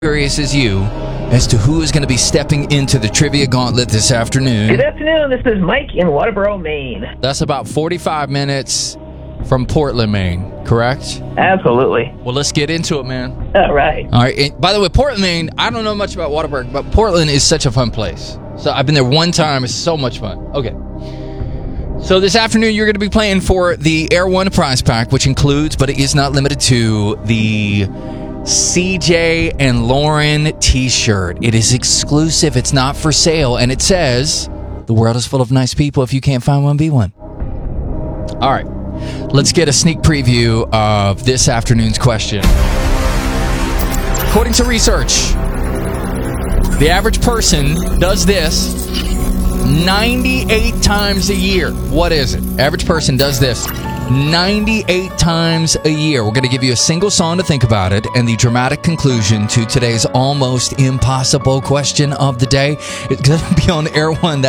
curious as you as to who is going to be stepping into the trivia gauntlet this afternoon. Good afternoon. This is Mike in Waterboro, Maine. That's about 45 minutes from Portland, Maine, correct? Absolutely. Well, let's get into it, man. All right. All right. And by the way, Portland, Maine, I don't know much about Waterbury, but Portland is such a fun place. So I've been there one time. It's so much fun. Okay. So this afternoon, you're going to be playing for the Air One prize pack, which includes, but it is not limited to, the CJ and Lauren t-shirt. It is exclusive. It's not for sale. And it says, the world is full of nice people. If you can't find one, be one. All right. Let's get a sneak preview of this afternoon's question. According to research, the average person does this 98 times a year. What is it? Average person does this 98 times a year. We're going to give you a single song to think about it and the dramatic conclusion to today's almost impossible question of the day. It's going to be on Air One.